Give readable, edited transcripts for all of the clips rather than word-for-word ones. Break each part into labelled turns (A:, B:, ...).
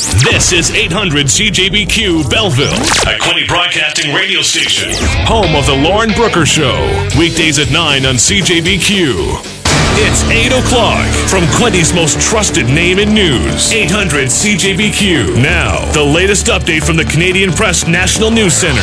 A: This is 800 CJBQ Belleville, a Quinte Broadcasting radio station. Home of the Lauren Brooker Show. Weekdays at 9 on CJBQ. It's 8 o'clock from Quinte's most trusted name in news. 800 CJBQ. Now, the latest update from the Canadian Press National News Center.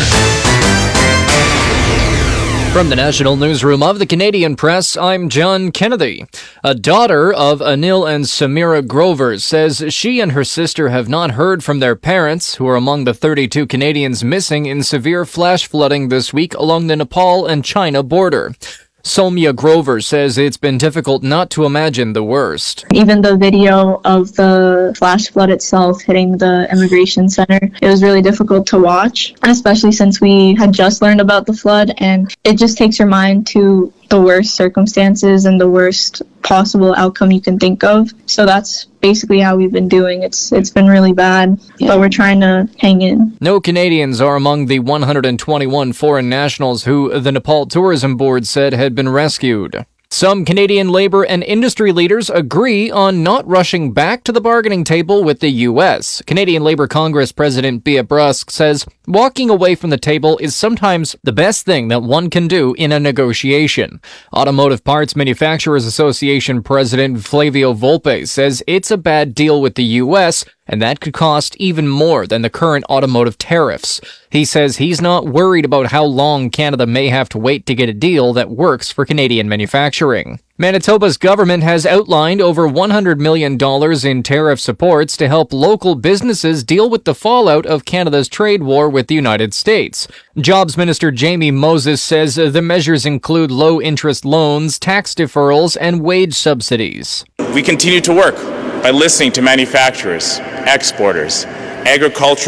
B: From the National Newsroom of the Canadian Press, I'm John Kennedy. A daughter of Anil and Samira Grover says she and her sister have not heard from their parents, who are among the 32 Canadians missing in severe flash flooding this week along the Nepal and China border. Soumya Grover says it's been difficult not to imagine the worst.
C: Even the video of the flash flood itself hitting the immigration center, it was really difficult to watch, especially since we had just learned about the flood, and it just takes your mind to the worst circumstances and the worst possible outcome you can think of. So that's basically how we've been doing. It's been really bad, but we're trying to hang in.
B: No Canadians are among the 121 foreign nationals who the Nepal Tourism Board said had been rescued. Some Canadian labor and industry leaders agree on not rushing back to the bargaining table with the U.S. Canadian Labour Congress President Bea Brusk says walking away from the table is sometimes the best thing that one can do in a negotiation. Automotive Parts Manufacturers Association President Flavio Volpe says it's a bad deal with the U.S., and that could cost even more than the current automotive tariffs. He says he's not worried about how long Canada may have to wait to get a deal that works for Canadian manufacturing. Manitoba's government has outlined over $100 million in tariff supports to help local businesses deal with the fallout of Canada's trade war with the United States. Jobs Minister Jamie Moses says the measures include low-interest loans, tax deferrals, and wage subsidies.
D: We continue to work by listening to manufacturers, exporters, agricultural